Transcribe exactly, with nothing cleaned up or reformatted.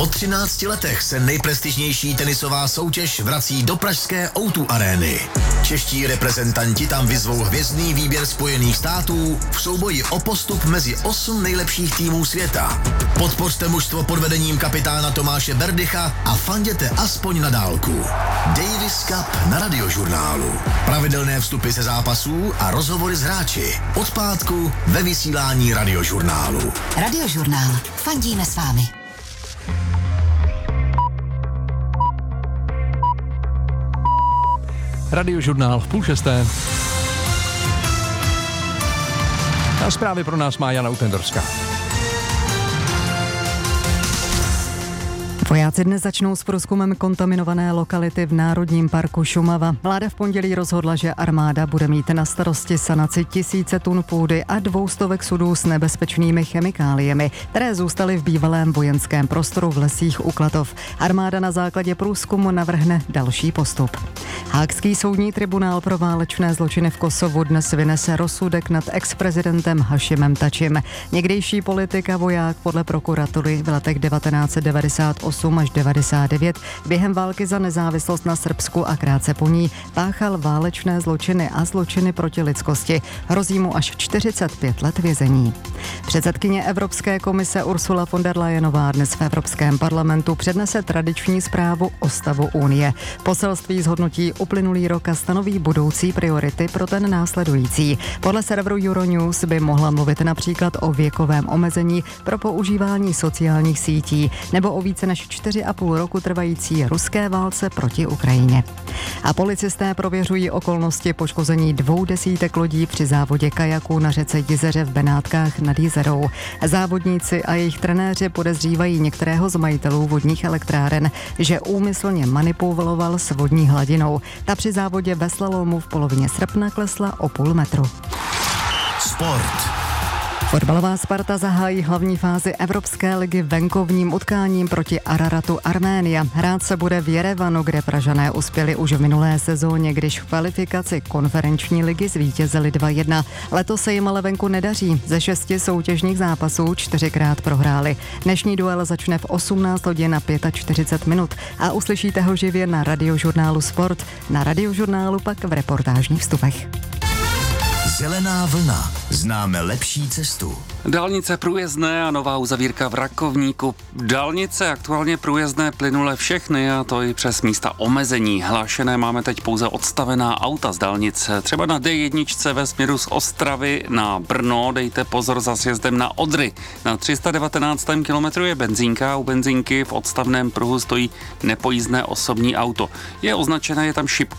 třinácti letech se nejprestižnější tenisová soutěž vrací do pražské ó dva arény. Čeští reprezentanti tam vyzvou hvězdný výběr Spojených států v souboji o postup mezi osm nejlepších týmů světa. Podpořte mužstvo pod vedením kapitána Tomáše Berdycha a fanděte aspoň na dálku. Davis Cup na Radiožurnálu. Pravidelné vstupy ze zápasů a rozhovory s hráči. Od pátku ve vysílání Radiožurnálu. Radiožurnál. Fandíme s vámi. Radiožurnál v půl šesté. A zprávy pro nás má Jana Utendorská. Vojáci dnes začnou s průzkumem kontaminované lokality v Národním parku Šumava. Vláda v pondělí rozhodla, že armáda bude mít na starosti sanaci tisíce tun půdy a dvoustovek sudů s nebezpečnými chemikáliemi, které zůstaly v bývalém vojenském prostoru v lesích u Klatov. Armáda na základě průzkumu navrhne další postup. Haagský soudní tribunál pro válečné zločiny v Kosovu dnes vynese rozsudek nad ex-prezidentem Hašimem Tačim. Někdejší politik a voják podle prokuratury v letech devatenáct set devadesát osm až devadesát devět během války za nezávislost na Srbsku a krátce po ní páchal válečné zločiny a zločiny proti lidskosti. Hrozí mu až čtyřicet pět let vězení. Předsedkyně Evropské komise Ursula von der Leyenová dnes v Evropském parlamentu přednese tradiční zprávu o stavu Unie. Poselství zhodnotí uplynulý rok a stanoví budoucí priority pro ten následující. Podle serveru Euronews by mohla mluvit například o věkovém omezení pro používání sociálních sítí nebo o více než čtyři a půl roku trvající ruské válce proti Ukrajině. A policisté prověřují okolnosti poškození dvou desítek lodí při závodě kajaků na řece Jizeře v Benátkách nad Jizerou. Závodníci a jejich trenéři podezřívají některého z majitelů vodních elektráren, že úmyslně manipuloval s vodní hladinou. Ta při závodě ve slalomu v polovině srpna klesla o půl metru. Sport. Fotbalová Sparta zahájí hlavní fázi Evropské ligy venkovním utkáním proti Araratu Arménia. Hrát se bude v Jerevanu, kde Pražané uspěli už v minulé sezóně, když v kvalifikaci konferenční ligy zvítězili dva jedna. Letos se jim ale venku nedaří. Ze šesti soutěžních zápasů čtyřikrát prohráli. Dnešní duel začne v osmnáct hodin na čtyřicet pět minut a uslyšíte ho živě na Radiožurnálu Sport. Na Radiožurnálu pak v reportážních vstupech. Zelená vlna. Známe lepší cestu. Dálnice průjezdné a nová uzavírka v Rakovníku. Dálnice aktuálně průjezdné plynule všechny, a to i přes místa omezení. Hlášené máme teď pouze odstavená auta z dálnice. Třeba na D jedna ve směru z Ostravy na Brno, dejte pozor za sjezdem na Odry. Na tři sta devatenáctém kilometru je benzínka, u benzínky v odstavném pruhu stojí nepojízdné osobní auto. Je označené, je tam šipka